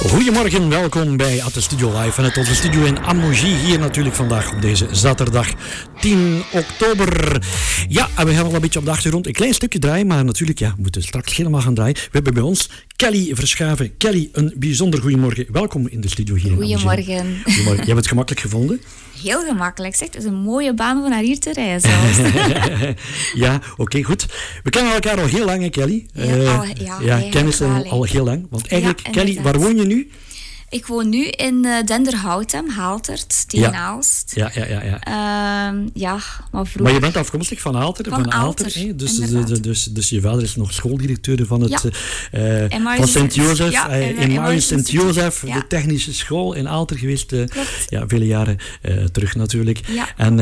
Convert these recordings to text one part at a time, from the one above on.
Goedemorgen, welkom bij At de Studio Live vanuit onze studio in Amogie. Hier natuurlijk vandaag op deze zaterdag 10 oktober. Ja, en we gaan al een beetje op de achtergrond een klein stukje draaien, maar natuurlijk, ja, we moeten straks helemaal gaan draaien. We hebben bij ons Kelly Verschaven. Kelly, een bijzonder goedemorgen. Welkom in de studio hier in Amogie. Goedemorgen. Goedemorgen. Jij hebt het gemakkelijk gevonden? Heel gemakkelijk, zeg. Het is een mooie baan om naar hier te rijden zelfs. Ja, oké, goed. We kennen elkaar al heel lang, hè, Kelly? Kennis al heel lang. Want eigenlijk, ja, Kelly, waar woon je nu? Ik woon nu in Denderhout, Haaltert, tegen Aalst. Ja. Maar vroeger... Maar je bent afkomstig van Aalter. Van Aalter, dus je vader is nog schooldirecteur van het van Sint-Jozef. Emmaus Sint-Jozef, de technische school in Aalter geweest. Vele jaren terug natuurlijk. Ja. En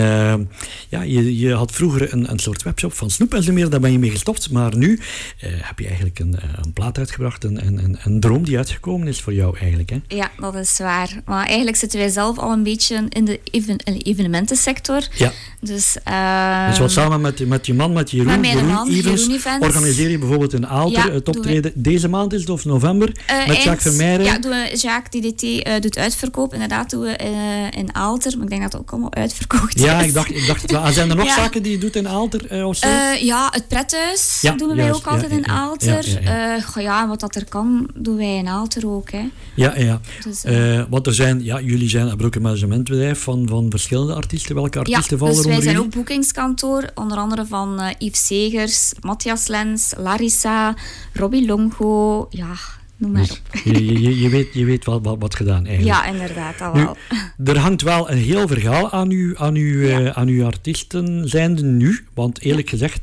je had vroeger een soort webshop van snoep en zo meer. Daar ben je mee gestopt. Maar nu heb je eigenlijk een plaat uitgebracht. Een droom die uitgekomen is voor jou eigenlijk, hè? Ja, dat is waar. Maar eigenlijk zitten wij zelf al een beetje in de evenementensector. Ja. Dus wat samen met je man, met Jeroen, Jeroen Events, organiseer je bijvoorbeeld in Aalter het optreden. Deze maand is het, of november, met Jacques Vermeijren. Ja, doen we, Jacques DDT doet uitverkoop. Inderdaad doen we in Aalter. Maar ik denk dat het ook allemaal uitverkocht is. Ja, ik dacht wel. Zijn er nog zaken die je doet in Aalter? Of zo? Het prethuis doen wij ook altijd in Aalter. Wat dat er kan, doen wij in Aalter ook. Hè. Ja. Dus, want jullie zijn een managementbedrijf van verschillende artiesten. Welke artiesten vallen er onder wij zijn jullie? ook boekingskantoor, onder andere van Yves Segers, Matthias Lens, Larissa, Robbie Longo, noem maar op. Je weet wat gedaan eigenlijk. Ja, inderdaad, al wel. Er hangt wel een heel verhaal aan uw artiesten zijnde nu, want eerlijk gezegd...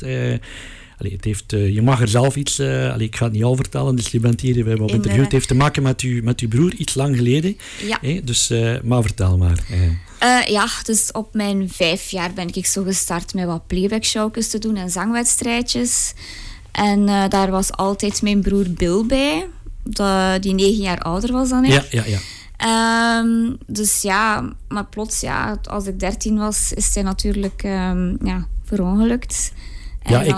je mag er zelf iets... ik ga het niet al vertellen, dus je bent hier, we hebben op interview. Het heeft te maken met uw broer, iets lang geleden. Ja. Maar vertel maar. Dus op mijn 5 jaar ben ik zo gestart met wat playback-showjes te doen en zangwedstrijdjes. En daar was altijd mijn broer Bill bij, die 9 jaar ouder was dan ik. Ja. Maar plots, als ik 13 was, is hij natuurlijk verongelukt. Ja, ik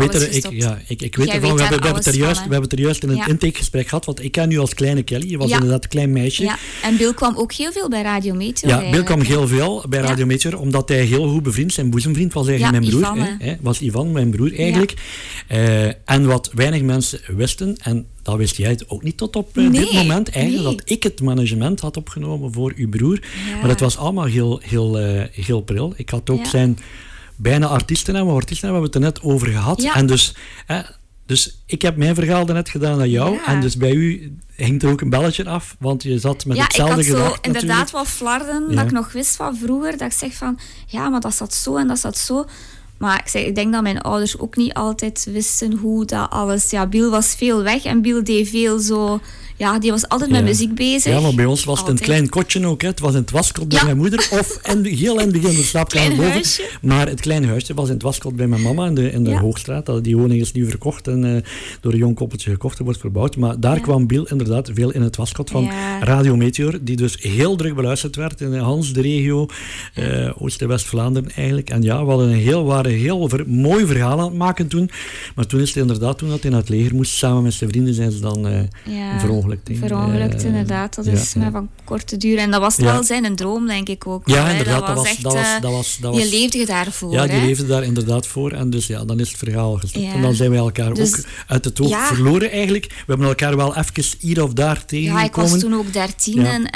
weet ervan. We hebben het er juist in een intakegesprek gehad, want ik ken u als kleine Kelly. Je was inderdaad een klein meisje. Ja, en Bill kwam ook heel veel bij Radio Meteor. Ja, Bill kwam heel veel bij Radio Meteor, omdat hij heel goed bevriend, zijn boezemvriend was eigenlijk mijn broer. Ivan, was Ivan, mijn broer eigenlijk. Ja. En wat weinig mensen wisten, en dat wist jij ook niet tot op dit moment, eigenlijk, dat ik het management had opgenomen voor uw broer. Ja. Maar het was allemaal heel pril. Ik had ook zijn... bijna artiestennaam, we hebben het er net over gehad. Ja. En dus ik heb mijn verhaal net gedaan aan jou. Ja. En dus bij u hing er ook een belletje af, want je zat met hetzelfde gedacht. Ja, ik had zo inderdaad wat flarden, dat ik nog wist van vroeger. Dat ik zeg van, maar dat zat zo en dat zat zo. Maar ik denk dat mijn ouders ook niet altijd wisten hoe dat alles... Ja, Bill was veel weg en Bill deed veel zo... Ja, die was altijd met muziek bezig. Ja, maar bij ons was het een klein kotje ook. Hè. Het was in het waskot bij mijn moeder. Of heel in het begin de slaapkamer boven. Huisje. Maar het kleine huisje was in het waskot bij mijn mama in de Hoogstraat. Die woning is nu verkocht en door een jong koppeltje gekocht en wordt verbouwd. Maar daar kwam Bill inderdaad veel in het waskot van Radio Meteor. Die dus heel druk beluisterd werd in Hans, de regio. Oost- en West-Vlaanderen eigenlijk. En ja, we waren heel mooi verhaal aan het maken toen. Maar toen is het inderdaad, toen dat hij naar het leger moest, samen met zijn vrienden zijn ze dan verongelukt, inderdaad. Dat is maar van korte duur. En dat was wel zijn droom, denk ik ook. Ja, inderdaad. Dat was je leefde daarvoor. Ja, die leefde daar inderdaad voor. En dus dan is het verhaal gestopt. Ja. En dan zijn wij elkaar ook uit het oog verloren eigenlijk. We hebben elkaar wel even hier of daar tegengekomen. Ja, ik was toen ook 13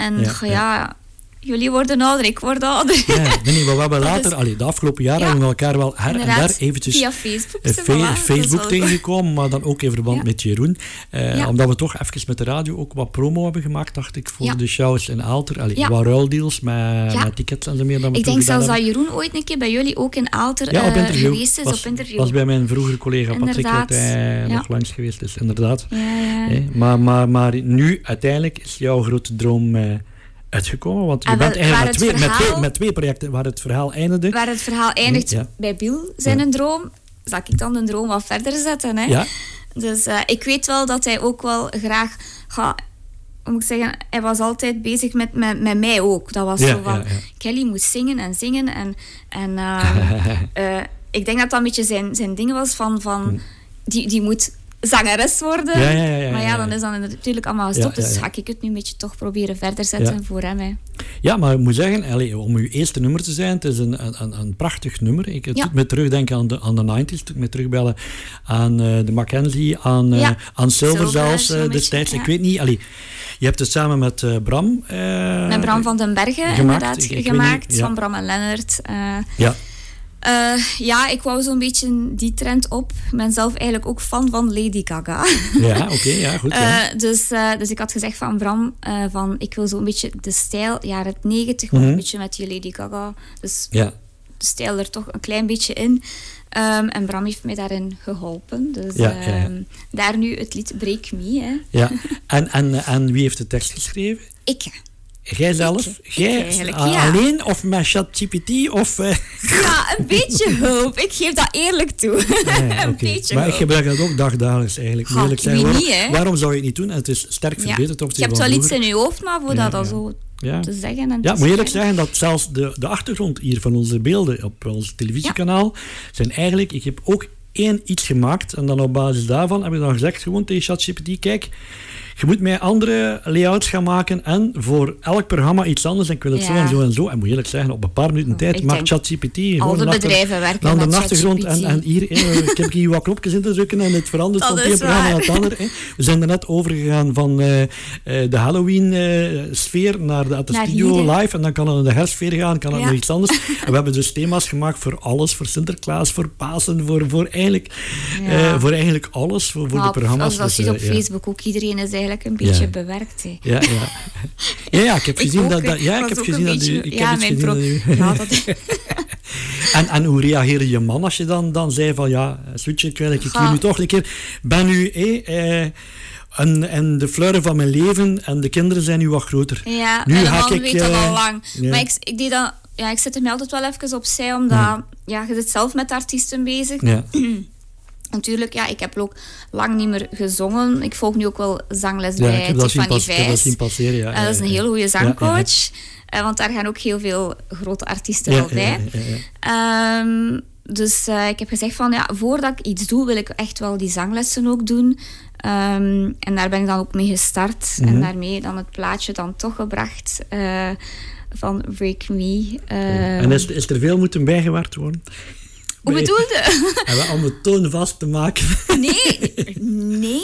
jullie worden ouder, ik word ouder. Ja, maar we hebben later, de afgelopen jaren, hebben we elkaar wel her en daar eventjes via Facebook tegengekomen, maar dan ook in verband met Jeroen. Omdat we toch even met de radio ook wat promo hebben gemaakt, dacht ik, voor de shows in Aalter. Wat ruildeals met tickets en zo meer. Ik denk zelfs dat Jeroen ooit een keer bij jullie ook in Aalter geweest is, op interview. Was bij mijn vroegere collega Patrick dat hij nog langs geweest is, inderdaad. Ja. Maar nu, uiteindelijk, is jouw grote droom... uitgekomen, want je bent eigenlijk met twee projecten waar het verhaal eindigde. Waar het verhaal eindigt bij Bill, zijn droom, zal ik dan een droom wat verder zetten. Hè? Ja. Dus ik weet wel dat hij ook wel graag... moet ik zeggen, hij was altijd bezig met mij ook. Dat was zo van, Kelly moet zingen en zingen. En ik denk dat dat een beetje zijn ding was van die moet... zangeres worden. Maar ja, dan is dan natuurlijk allemaal gestopt. Ja. Dus ga ik het nu een beetje toch proberen verder zetten voor hem. Hè. Ja, maar ik moet zeggen, om uw eerste nummer te zijn, het is een prachtig nummer. Het doet me terugdenken aan de 90's. Het doet me terugbellen aan de Mackenzie, aan Silver zelfs destijds. Ik weet niet, je hebt het samen met Bram... met Bram van den Bergen gemaakt, van Bram en Lennart. Ik wou zo'n beetje die trend op. Ik ben zelf eigenlijk ook fan van Lady Gaga. Ja, oké, goed. Ja. Dus ik had gezegd van Bram, ik wil zo'n beetje de stijl, jaren 90, een beetje met die Lady Gaga. Dus de stijl er toch een klein beetje in. En Bram heeft mij daarin geholpen. Dus daar nu het lied Break Me. Hè. Ja. En wie heeft de tekst geschreven? Ik. Jij zelf? Jij alleen of met ChatGPT? Ja, een beetje hulp. Ik geef dat eerlijk toe. Een beetje maar hulp. ik gebruik dat ook dagdagelijks eigenlijk. Waarom zou je het niet doen? En het is sterk verbeterd op je hebt wel iets in je hoofd, maar voor dat zo te zeggen. En moet eerlijk zeggen dat zelfs de achtergrond hier van onze beelden op ons televisiekanaal zijn eigenlijk... Ik heb ook iets gemaakt en dan op basis daarvan heb ik dan gezegd gewoon tegen ChatGPT, kijk... Je moet mij andere layouts gaan maken en voor elk programma iets anders. En ik wil het zo en zo en zo. En moet eerlijk zeggen, op een paar minuten tijd maakt ChatGPT al de bedrijven werken dan met de achtergrond. En hier, ik heb hier wat knopjes in te drukken en het verandert van het ene programma naar het andere. We zijn er net overgegaan van de Halloween-sfeer naar de studio live. En dan kan het naar de herstsfeer gaan, kan het naar iets anders. En we hebben dus thema's gemaakt voor alles. Voor Sinterklaas, voor Pasen, voor eigenlijk alles. Voor de programma's. Zoals je ziet op Facebook ook, iedereen is eigenlijk een beetje bewerkt. Hè. Ja, ik heb gezien dat u... En hoe reageerde je man als je dan zei van Soetje, ik wil hier nu toch een keer... Ben u en de fleuren van mijn leven en de kinderen zijn nu wat groter. Ja, nu en man weet dat al lang. Ja. Maar ik deed dat... Ja, ik zet hem altijd wel even opzij, omdat... Ja, je zit zelf met artiesten bezig. Ja. Natuurlijk, ik heb ook lang niet meer gezongen. Ik volg nu ook wel zangles bij Tiffany Vijs. Dat is een heel goede zangcoach. Want daar gaan ook heel veel grote artiesten wel bij. Dus ik heb gezegd van, voordat ik iets doe, wil ik echt wel die zanglessen ook doen. En daar ben ik dan ook mee gestart. En daarmee dan het plaatje dan toch gebracht van Break Me. En is er veel moeten bijgewerkt worden? Hoe bedoelde? Om de toon vast te maken. Nee,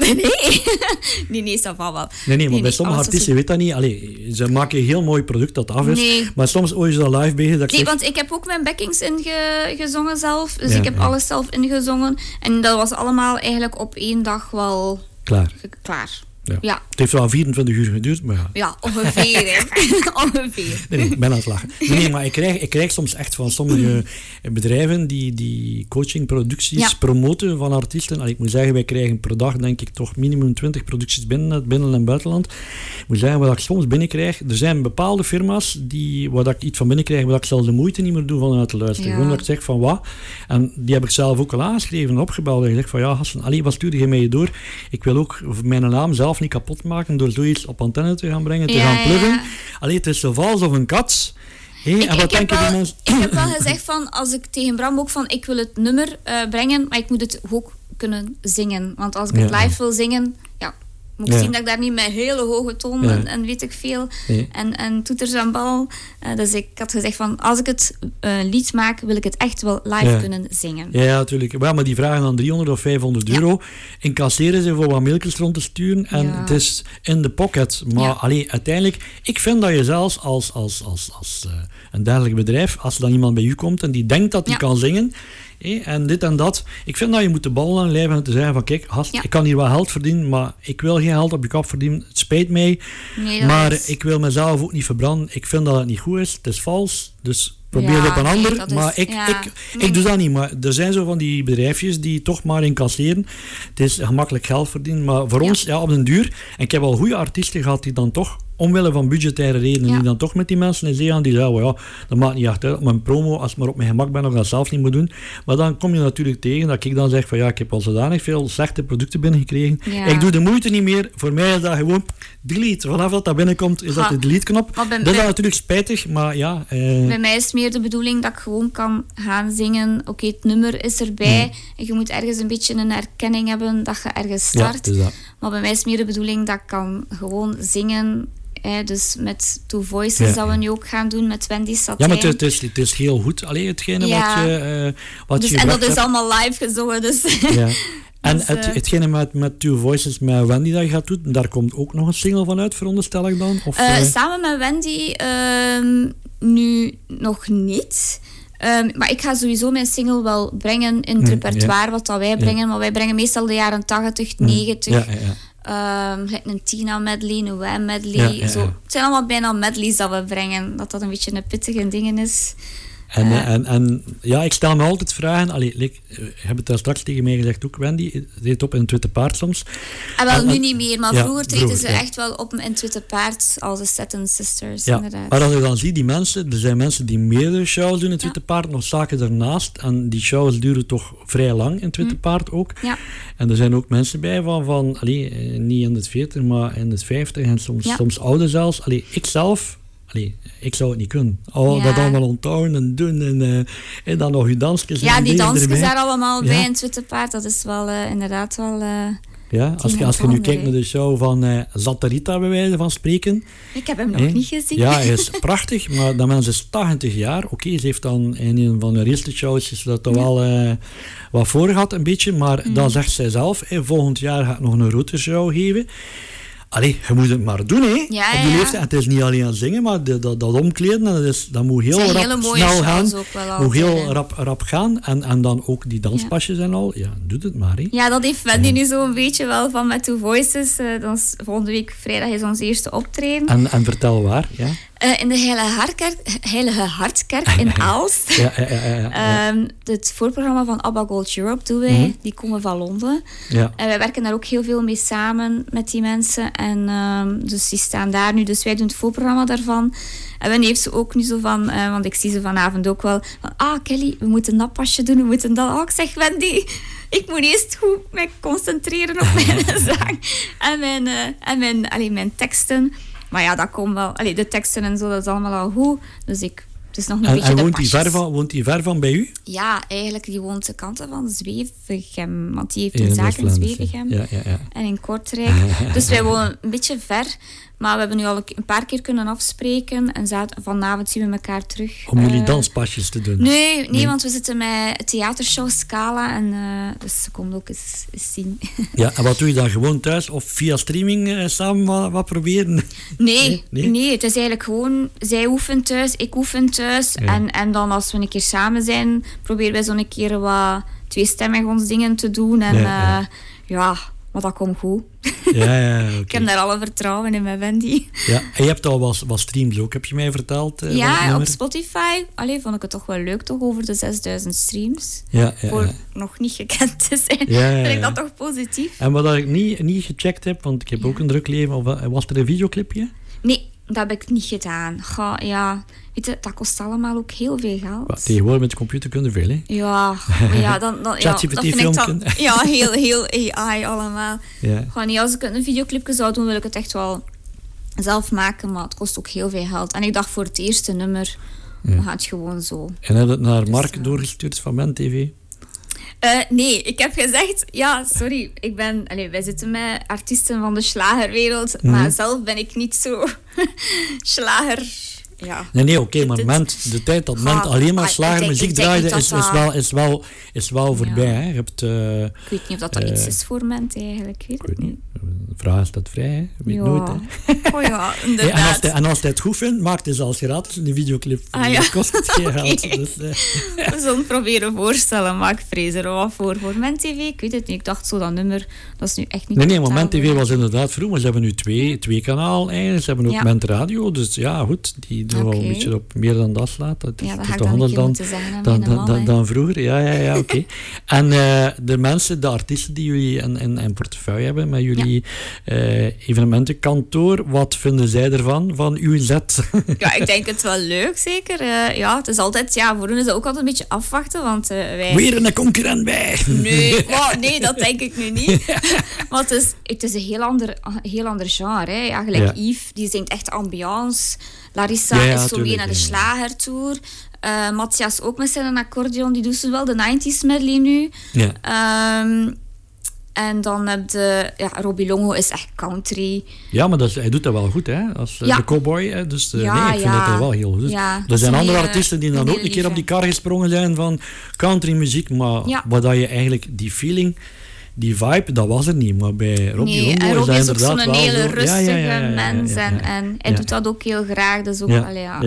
ça va wel. Nee, maar bij sommige artiesten weet dat niet. Ze maken een heel mooi product dat af is. Nee. Maar soms ooit is dat live bezig. Want ik heb ook mijn backings ingezongen zelf. Dus ik heb alles zelf ingezongen. En dat was allemaal eigenlijk op 1 dag wel klaar. Ja. Het heeft wel 24 uur geduurd, maar ja, ongeveer. Ongeveer. Nee, ik ben aan het lachen. Nee, maar ik krijg soms echt van sommige bedrijven die coachingproducties promoten van artiesten. Ik moet zeggen, wij krijgen per dag denk ik toch minimum 20 producties binnen het binnen- en buitenland. Ik moet zeggen, wat ik soms binnenkrijg, er zijn bepaalde firma's waar ik iets van binnenkrijg, waar ik zelfs de moeite niet meer doe van uit te luisteren. Gewoon dat ik zeg van wat. En die heb ik zelf ook al aangeschreven en opgebeld. En gezegd van Hassan, wat stuurde je mij door? Ik wil ook mijn naam zelf niet kapot maken door zoiets op antenne te gaan brengen, te gaan pluggen. Het is zo vals of een kat. Ik heb wel gezegd van, als ik tegen Bram ook van, ik wil het nummer brengen, maar ik moet het ook kunnen zingen. Want als ik het live wil zingen, moet ik zien dat ik daar niet met hele hoge toon en weet ik veel. En toeters en bal. Dus ik had gezegd van, als ik het lied maak, wil ik het echt wel live kunnen zingen. Ja, natuurlijk. Maar die vragen dan 300 of 500 euro. Incasseren ze voor wat mailtjes rond te sturen. En het is in de pocket. Maar uiteindelijk, ik vind dat je zelfs als een dergelijk bedrijf, als er dan iemand bij u komt en die denkt dat hij kan zingen, en dit en dat. Ik vind dat je moet de bal aan lijven en te zeggen van kijk, ik kan hier wel geld verdienen, maar ik wil geen geld op je kop verdienen. Het spijt mij, maar ik wil mezelf ook niet verbranden. Ik vind dat het niet goed is. Het is vals, dus probeer het op een ander. Maar ik doe dat niet. Maar er zijn zo van die bedrijfjes die toch maar incasseren. Het is gemakkelijk geld verdienen, maar voor ons op den duur. En ik heb al goede artiesten gehad die dan toch omwille van budgettaire redenen die dan toch met die mensen in zee gaan, die zeggen, dat maakt niet echt uit op mijn promo, als ik maar op mijn gemak ben of dat zelf niet moet doen. Maar dan kom je natuurlijk tegen dat ik dan zeg van ik heb al zodanig veel slechte producten binnengekregen. Ja. Ik doe de moeite niet meer. Voor mij is dat gewoon delete. Vanaf dat binnenkomt, is dat de delete-knop. Dat is natuurlijk spijtig, maar ja. Bij mij is meer de bedoeling dat ik gewoon kan gaan zingen. Oké, het nummer is erbij. En je moet ergens een beetje een erkenning hebben dat je ergens start. Ja, maar bij mij is meer de bedoeling dat ik kan gewoon zingen. Dus met Two Voices dat we nu ook gaan doen met Wendy Satijn. Ja, maar het is heel goed. Allee, hetgene wat dus, je en dat is allemaal live gezongen. Dus. Ja. En dus, hetgene met Two Voices met Wendy dat je gaat doen, daar komt ook nog een single van uit, veronderstel ik dan? Of, samen met Wendy nu nog niet. Maar ik ga sowieso mijn single wel brengen in het repertoire wat dat wij brengen. Maar wij brengen meestal de jaren 80, 90. Een Tina medley, een Wham medley. Zo. Het zijn allemaal bijna medleys dat we brengen. Dat een beetje een pittige ding is. En ik stel me altijd vragen. Allee, je hebt het daar straks tegen mij gezegd ook, Wendy. Deed op in het Witte Paard soms. Nu niet meer, maar vroeger treden ze echt wel op in het Witte Paard als de Satin Sisters. Ja. Inderdaad. Maar als je dan ziet, er zijn mensen die meerdere shows doen in het Witte Paard, nog zaken daarnaast. En die shows duren toch vrij lang in het Witte Paard ook. Ja. En er zijn ook mensen bij van niet in het 40, maar in het 50 en soms ouder zelfs. Ik zou het niet kunnen. Dat allemaal onthouden en doen en dan nog je dansjes. Ja, die dansjes daar allemaal bij in het Witte Paard, dat is wel inderdaad wel... als je nu kijkt naar de show van Zatarita, bij wijze van spreken. Ik heb hem nog niet gezien. Ja, hij is prachtig, maar dat mens is 80 jaar. Oké, ze heeft dan in een van de eerste shows dat toch wel wat voor gehad, een beetje. Maar dan zegt zij zelf, volgend jaar ga ik nog een grote show geven. Allee, je moet het maar doen, hè. Op die leeftijd. Het is niet alleen aan zingen, maar dat omkleden, dat moet heel rap snel gaan. Moet heel rap gaan. En dan ook die danspasjes en al. Ja, doe het maar, hè. Ja, dat heeft Wendy nu zo een beetje wel van met Two Voices. Volgende week vrijdag is ons eerste optreden. En vertel waar, ja. In de Heilige Hartkerk in Aalst. Het voorprogramma van ABBA Gold Europe doen wij. Die komen van Londen. Ja. En wij werken daar ook heel veel mee samen met die mensen. En dus die staan daar nu. Dus wij doen het voorprogramma daarvan. En Wendy heeft ze ook nu zo van... want ik zie ze vanavond ook wel. Van, Kelly, we moeten dat pasje doen. We moeten dat... ik zeg, Wendy... Ik moet eerst goed me concentreren op mijn zang. En mijn teksten... Maar ja, dat komt wel. De teksten en zo, dat is allemaal al goed. Dus het is nog een beetje de pasjes. Woont hij ver van bij u? Ja, eigenlijk, die woont de kanten van Zwevegem. Want die heeft een zaak in Zwevegem. Ja. En in Kortrijk. Dus wij wonen een beetje ver. Maar we hebben nu al een paar keer kunnen afspreken. En vanavond zien we elkaar terug. Om jullie danspasjes te doen? Nee, want we zitten met het theatershow Scala. En dus ze komt ook eens zien. Ja, en wat doe je dan gewoon thuis? Of via streaming samen wat proberen? Nee, het is eigenlijk gewoon... Zij oefent thuis, ik oefen thuis. Ja. En dan als we een keer samen zijn... proberen wij zo'n keer wat tweestemmig ons dingen te doen. En maar dat komt goed. Ja, okay. Ik heb daar alle vertrouwen in met Wendy. Ja, en je hebt al wat streams ook, heb je mij verteld? Op Spotify. Vond ik het toch wel leuk, toch, over de 6000 streams. Voor nog niet gekend te zijn. Vind ik dat toch positief. En wat ik niet gecheckt heb, want ik heb ook een druk leven, was er een videoclipje? Nee, dat heb ik niet gedaan. Weet je, dat kost allemaal ook heel veel geld. Tegenwoordig met de computer kunnen veel, hè? Ja, dan ChatGPT vind ik dat... Ja, heel AI allemaal. Ja. Als ik een videoclipje zou doen, wil ik het echt wel zelf maken, maar het kost ook heel veel geld. En ik dacht voor het eerste nummer, we gaan het gewoon zo. En heb je het naar Mark doorgestuurd van MenTV? Nee, ik heb gezegd, sorry, wij zitten met artiesten van de slagerwereld, maar zelf ben ik niet zo slager... Ja. Nee, oké, maar de tijd dat Ment alleen maar slagermuziek draaide is wel voorbij. Hè? Je hebt, ik weet niet of dat iets is voor Ment eigenlijk. Ik weet het niet. Vraag is dat vrij, hè? Weet nooit. Hè? Inderdaad. En als hij het goed vindt, maakt hij zelfs gratis een videoclip. Dat kost het geen geld. Dus, we zullen proberen voorstellen, maar ik vrees er wat voor Ment TV. Ik weet het niet, ik dacht zo dat nummer, dat is nu echt niet... Nee, maar Ment TV was inderdaad vroeg, maar ze hebben nu twee kanalen eigenlijk. Ze hebben ook Ment Radio, dus ja, goed, die wel een beetje op meer dan dat slaat. Dat is toch anders dan vroeger. Ja, oké. En de artiesten die jullie in portefeuille hebben met jullie evenementenkantoor, wat vinden zij ervan, van uw zet? Ja, ik denk het wel leuk, zeker. Ja, het is altijd, voor hen is het ook altijd een beetje afwachten, want wij... Weer een concurrent bij! Nee, dat denk ik nu niet. Want het is een heel ander genre. Hè. Ja, gelijk Yves, die zingt echt ambiance. Larissa is zo meer naar de slagertour. Matthias ook met zijn accordeon, die doet wel de 90s medley nu. Ja. En dan heb je... Ja, Robbie Longo is echt country. Ja, maar hij doet dat wel goed, hè? Als de cowboy. Hè? Dus ik vind dat wel heel goed. Ja, er zijn andere artiesten die dan ook een keer op die kar gesprongen zijn van country muziek. Maar wat dat je eigenlijk... Die feeling, die vibe, dat was er niet. Maar bij Robbie Longo is Robbie dat is ook inderdaad zo'n hele rustige mens. Ja. En hij doet dat ook heel graag. Dus ook,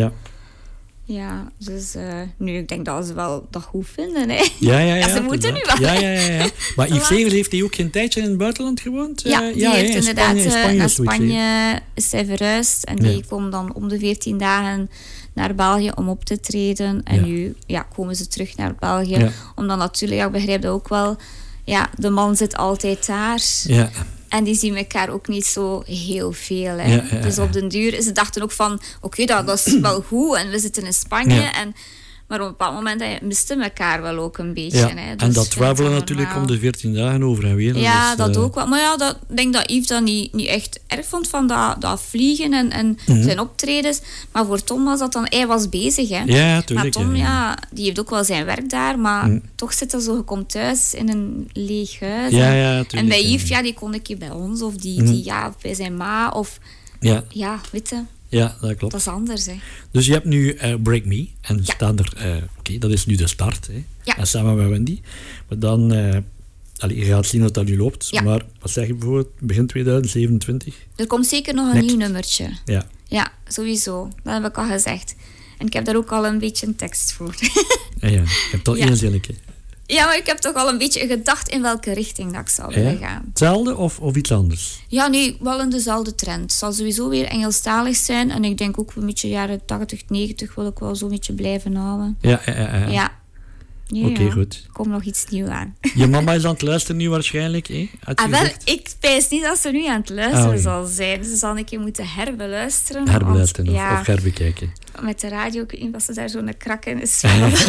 Ja, dus nu, ik denk dat ze wel dat goed vinden. Hè? Ja, ze moeten nu wel. Ja. Maar Yves Segers heeft hij ook geen tijdje in het buitenland gewoond? Die heeft inderdaad naar Spanje is hij verhuisd. En die komt dan om de 14 dagen naar België om op te treden. En nu komen ze terug naar België. Ja. Omdat natuurlijk, ik begrijp dat ook wel, de man zit altijd daar. Ja. En die zien elkaar ook niet zo heel veel. Hè. Ja. Dus op den duur, ze dachten ook van... Oké, dat is wel goed en we zitten in Spanje. Ja. Maar op een bepaald moment misten elkaar wel ook een beetje. Ja. Hè. Dus en dat travelen natuurlijk om de 14 dagen over en weer. Ja, dat ook wel. Maar ik denk dat Yves dat niet echt erg vond van dat vliegen en zijn optredens. Maar voor Tom was dat dan... Hij was bezig, hè. Ja, tuurlijk. Maar Tom, die heeft ook wel zijn werk daar. Maar toch zit hij zo... Je komt thuis in een leeg huis. Ja, tuurlijk. En bij Yves, die kon ik bij ons. Of die bij zijn ma. Of... Ja, weet je... Ja, dat klopt. Dat is anders, hè. Dus je hebt nu Break Me. En staan er... Oké, dat is nu de start. Hè. Ja. En samen met Wendy. Maar dan... je gaat zien dat dat nu loopt. Ja. Maar wat zeg je bijvoorbeeld? Begin 2027? Er komt zeker nog een nieuw nummertje. Ja. Ja, sowieso. Dat heb ik al gezegd. En ik heb daar ook al een beetje een tekst voor. Je hebt al één zinnetje. Ja, maar ik heb toch al een beetje gedacht in welke richting dat ik zou willen gaan. Hetzelfde of iets anders? Ja, nee, wel in dezelfde trend. Het zal sowieso weer Engelstalig zijn. En ik denk ook een beetje jaren 80, 90 wil ik wel zo'n beetje blijven houden. Ja. Oké, goed. Er komt nog iets nieuws aan. Je mama is aan het luisteren nu waarschijnlijk, hè? Ik wijs niet dat ze nu aan het luisteren zal zijn. Ze zal een keer moeten herbeluisteren. Of herbekijken. Met de radio, ik weet niet of ze daar zo'n krak in is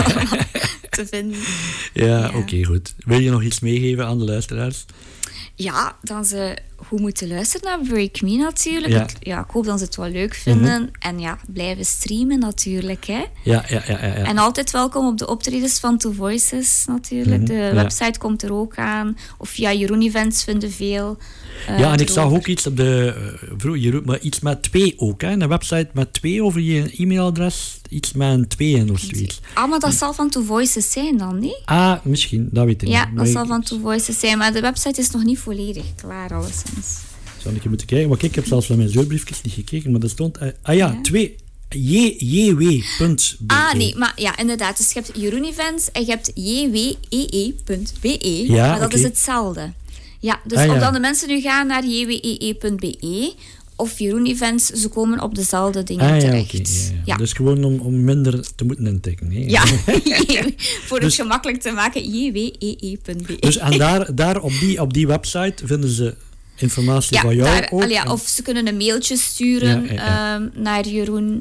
te vinden. Ja. Oké, goed. Wil je nog iets meegeven aan de luisteraars? Ja, dan ze goed moeten luisteren naar Break Me natuurlijk. Ik hoop dat ze het wel leuk vinden. En blijven streamen natuurlijk. Hè. Ja. En altijd welkom op de optredens van Two Voices natuurlijk. De website komt er ook aan. Of via Jeroen Events vinden veel. En ik zag ook iets op de... maar iets met 2 ook. Hè. Een website met 2 over je e-mailadres. Iets met een 2 of zoiets. Maar dat zal van Two Voices zijn dan, niet? Misschien. Dat weet ik niet. Ja, dat zal van Two Voices zijn. Maar de website is nog niet volledig klaar, alleszins. Zou ik moeten kijken? Want ik heb zelfs van mijn zeurbriefjes niet gekeken. Maar er stond... 2... jw.be. Nee, maar inderdaad. Dus je hebt Jeroen Events en je hebt jwee.be. Maar dat is hetzelfde. Ja, dus of dan de mensen nu gaan naar jwee.be of Jeroen Events, ze komen op dezelfde dingen terecht. Okay, ja. Dus gewoon om minder te moeten intikken. Hè? Ja, voor het gemakkelijk te maken, jwee.be. Dus en daar op die website vinden ze informatie van jou ook? Of ze kunnen een mailtje sturen naar Jeroen.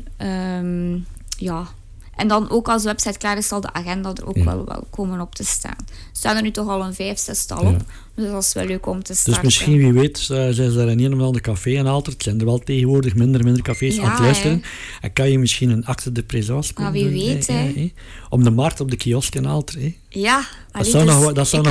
En dan ook als de website klaar is, zal de agenda er ook wel komen op te staan. Er staan er nu toch al een 5-6-tal op. Dus dat is wel leuk om te starten. Dus misschien, wie weet, zijn ze daar in een of ander café aan Aalter. Het zijn er wel tegenwoordig minder cafés aan het luisteren. En kan je misschien een acte de présence komen wie weet, hè. Op de markt, op de kiosk in Aalter. Hè. Ja. Dat zou nog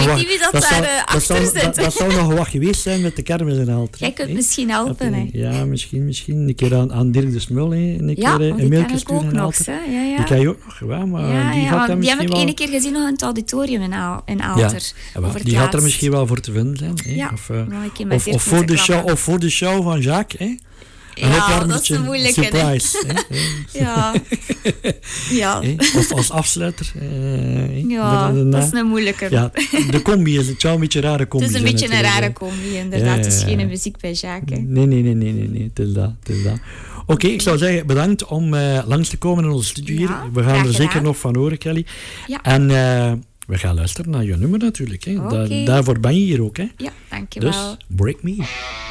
wat geweest zijn met de kermis in Aalter. Jij kunt misschien helpen, hè. Ja, misschien. Een keer aan Dirk de Smul, hè. Een keer een mailtje sturen in Aalter. Die kan je ook nog, maar die gaat dan misschien die heb ik 1 keer gezien nog in het auditorium in Aalter. Die gaat er misschien wel voor te vinden zijn. Hè? Ja, of voor de show van Jacques. Hè? Dat is een moeilijke. Surprise. Ja. Of als afsluiter. Dat is een moeilijke. Ja, de combi is het zou een beetje een rare combi. Het is een beetje een rare combi, inderdaad. Het is geen muziek bij Jacques. Nee. Het is dat. Oké, ik zou zeggen, bedankt om langs te komen in onze studio hier. We gaan er zeker nog van horen, Kelly. Ja. En we gaan luisteren naar je nummer natuurlijk. Hè. Daarvoor ben je hier ook. Hè. Ja, dankjewel. Dus, Break Me.